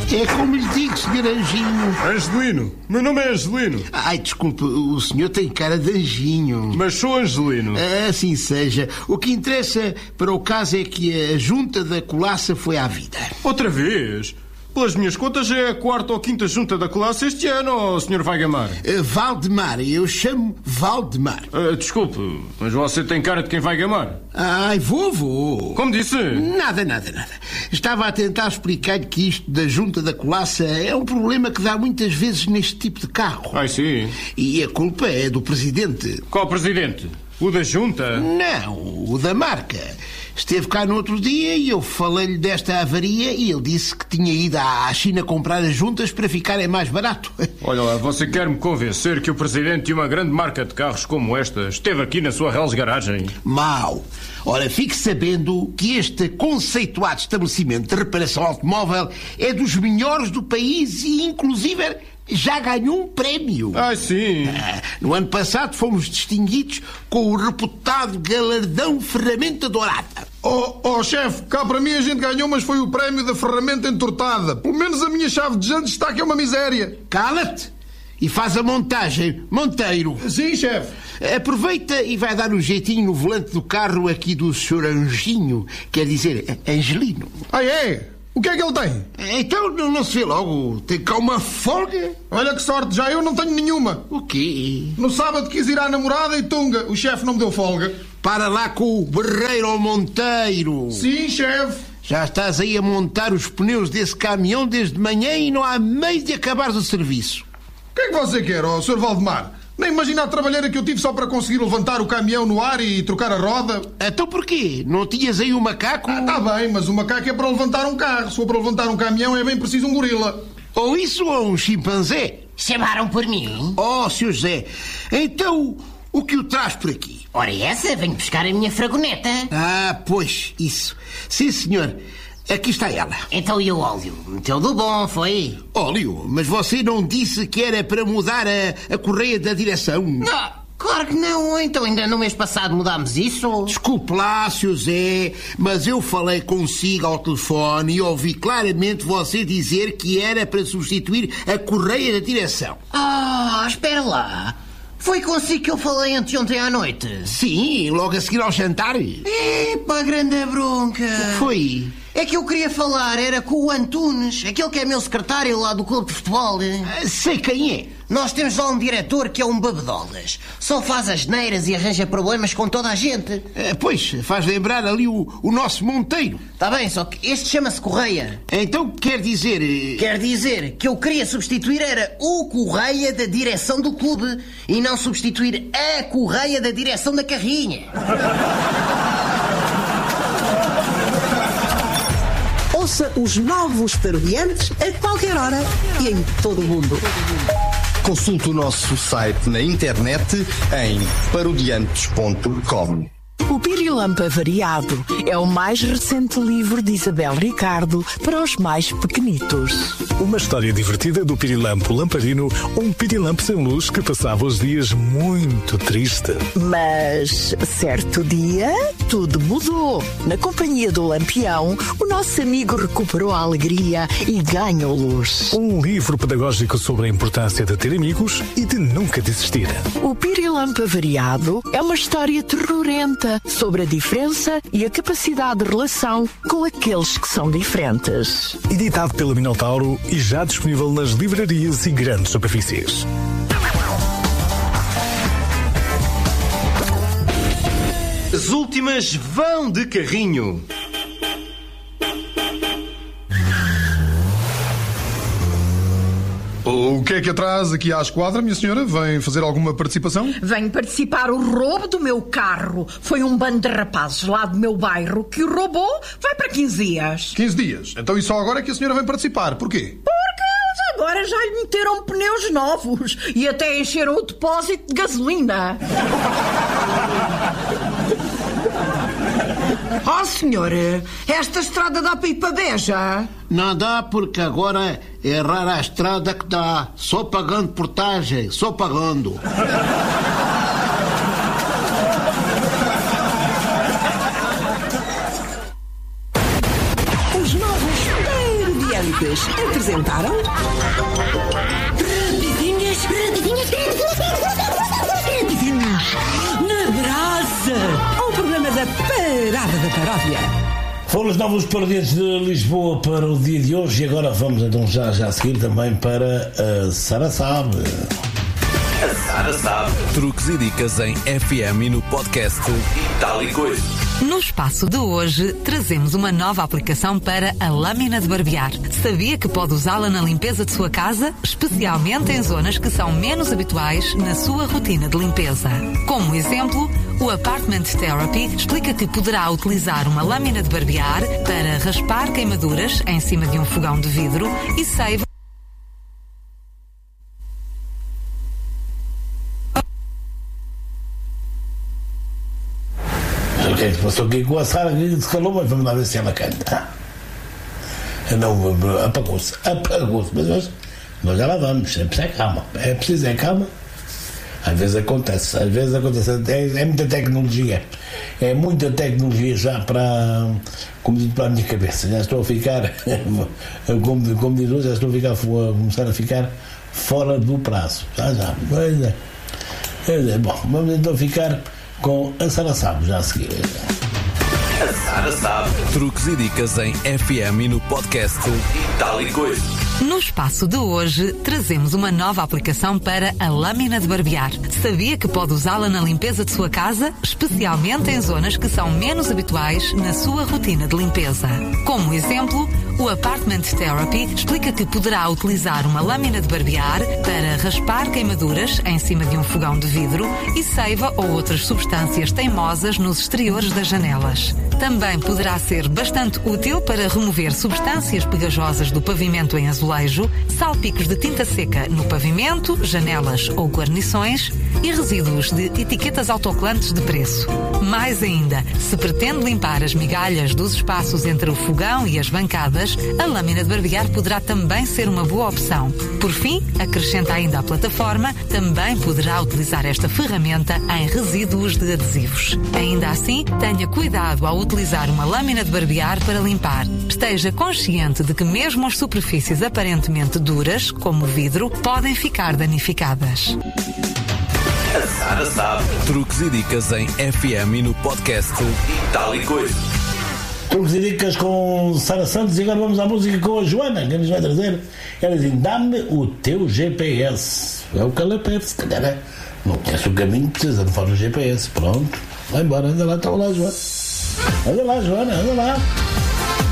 É como lhe digo, Sr. Anjinho. Angelino. Meu nome é Angelino. Ai, desculpe, o senhor tem cara de anjinho. Mas sou Angelino. Assim seja. O que interessa para o caso é que a junta da colaça foi à vida. Outra vez? Pelas minhas contas, é a 4ª ou 5ª junta da classe este ano, Sr. Valdemar. Valdemar, eu chamo Valdemar. Desculpe, mas você tem cara de quem vai gamar. Ai, vou. Como disse? Nada. Estava a tentar explicar-lhe que isto da junta da colaça é um problema que dá muitas vezes neste tipo de carro. Ai, sim. E a culpa é do presidente. Qual presidente? O da junta? Não, o da marca. Esteve cá no outro dia e eu falei-lhe desta avaria e ele disse que tinha ido à China comprar as juntas para ficarem mais barato. Olha lá, você quer-me convencer que o presidente de uma grande marca de carros como esta esteve aqui na sua Reles Garagem? Mau. Ora, fique sabendo que este conceituado estabelecimento de reparação automóvel é dos melhores do país e, inclusive, já ganhou um prémio. Ah, sim. No ano passado fomos distinguidos com o reputado galardão Ferramenta Dourada. Oh, chefe, cá para mim a gente ganhou, mas foi o prémio da ferramenta entortada. Pelo menos a minha chave de jantes está que é uma miséria. Cala-te e faz a montagem, Monteiro. Sim, chefe. Aproveita e vai dar um jeitinho no volante do carro aqui do Sr. Anjinho, quer dizer, Angelino. Ah, é? O que é que ele tem? Então não se vê logo. Tem cá uma folga. Olha que sorte, já eu não tenho nenhuma. O quê? No sábado quis ir à namorada e tunga. O chefe não me deu folga. Para lá com o berreiro ao Monteiro. Sim, chefe. Já estás aí a montar os pneus desse caminhão desde manhã e não há meio de acabares o serviço. O que é que você quer, Sr. Valdemar? Nem imagina a trabalheira que eu tive só para conseguir levantar o caminhão no ar e trocar a roda. Então porquê? Não tinhas aí um macaco? Está bem, mas o macaco é para levantar um carro. Se for para levantar um caminhão é bem preciso um gorila. Ou isso ou um chimpanzé. Chamaram por mim? Oh, Sr. José, então o que o traz por aqui? Ora essa, venho buscar a minha fragoneta. Ah, pois, isso. Sim, senhor. Aqui está ela. Então e o óleo? Meteu do bom, foi? Óleo? Mas você não disse que era para mudar a correia da direção? Não, claro que não. Então ainda no mês passado mudámos isso. Desculpe lá, Sr. Zé, mas eu falei consigo ao telefone e ouvi claramente você dizer que era para substituir a correia da direção. Espera lá. Foi consigo que eu falei anteontem à noite? Sim, logo a seguir ao jantar. Epa, grande bronca. O que foi? É que eu queria falar, era com o Antunes, aquele que é meu secretário lá do clube de futebol. Sei quem é. Nós temos lá um diretor que é um bebedolas. Só faz asneiras e arranja problemas com toda a gente. Pois, faz lembrar ali o nosso Monteiro. Está bem, só que este chama-se Correia. Então quer dizer... Quer dizer que eu queria substituir era o Correia da direção do clube e não substituir a Correia da direção da carrinha. Ouça os novos Parodiantes a qualquer hora e em todo o mundo. Consulte o nosso site na internet em parodiantes.com. O Pirilampo Variado é o mais recente livro de Isabel Ricardo para os mais pequenitos. Uma história divertida do pirilampo lamparino, um pirilampo sem luz que passava os dias muito triste. Mas, certo dia, tudo mudou. Na companhia do Lampião, o nosso amigo recuperou a alegria e ganhou luz. Um livro pedagógico sobre a importância de ter amigos e de nunca desistir. O Pirilampo Variado é uma história terrorenta sobre a diferença e a capacidade de relação com aqueles que são diferentes. Editado pela Minotauro e já disponível nas livrarias e grandes superfícies. As últimas vão de carrinho. O que é que atrás aqui à esquadra, minha senhora? Vem fazer alguma participação? Venho participar o roubo do meu carro. Foi um bando de rapazes lá do meu bairro que o roubou. Vai para 15 dias. 15 dias? Então e só agora é que a senhora vem participar? Porquê? Porque eles agora já lhe meteram pneus novos e até encheram o depósito de gasolina. Oh, senhora, esta estrada dá para ir para Beja? Não dá porque agora é rara a estrada que dá. Só pagando portagem, só pagando. Os novos Parodiantes. Rodrigues apresentaram Rapidinhas na brasa, o programa da Parada da Paródia. Foram os novos parodiantes de Lisboa para o dia de hoje e agora vamos então já a seguir também para a Sara Sabe. A Sara Sabe. Truques e dicas em FM e no podcast e tal e coisa. No espaço de hoje, trazemos uma nova aplicação para a lâmina de barbear. Sabia que pode usá-la na limpeza de sua casa, especialmente em zonas que são menos habituais na sua rotina de limpeza? Como exemplo, o Apartment Therapy explica que poderá utilizar uma lâmina de barbear para raspar queimaduras em cima de um fogão de vidro e seiva. O que é que passou aqui com a Sara que se calou, mas vamos lá ver se ela canta. Não, apagou-se, mas nós já lá vamos, é preciso calma, calma. Às vezes acontece, é muita tecnologia já para, como diz, para a minha cabeça, já estou a ficar, como diz hoje, começar a ficar fora do prazo, bom, vamos então ficar com a Sara Sabe já a seguir. A Sara Sabe. Truques e dicas em FM e no podcast e tal e coisa. No espaço de hoje, trazemos uma nova aplicação para a lâmina de barbear. Sabia que pode usá-la na limpeza de sua casa, especialmente em zonas que são menos habituais na sua rotina de limpeza? Como exemplo, o Apartment Therapy explica que poderá utilizar uma lâmina de barbear para raspar queimaduras em cima de um fogão de vidro e seiva ou outras substâncias teimosas nos exteriores das janelas. Também poderá ser bastante útil para remover substâncias pegajosas do pavimento em azulejo, salpicos de tinta seca no pavimento, janelas ou guarnições e resíduos de etiquetas autocolantes de preço. Mais ainda, se pretende limpar as migalhas dos espaços entre o fogão e as bancadas, a lâmina de barbear poderá também ser uma boa opção. Por fim, acrescenta ainda a plataforma, também poderá utilizar esta ferramenta em resíduos de adesivos. Ainda assim, tenha cuidado ao utilizar uma lâmina de barbear para limpar. Esteja consciente de que mesmo as superfícies aparentemente duras, como o vidro, podem ficar danificadas. A Sara Sabe. Truques e dicas em FM e no podcast e tal e coisa. Truques e dicas com Sara Santos e agora vamos à música com a Joana, que nos vai trazer. Ela diz: dá-me o teu GPS. É o que ela pede, se calhar é. Não conhece o caminho, precisa de fora do GPS. Pronto, vai embora, anda lá, está lá, Joana. Anda lá, Joana, anda lá.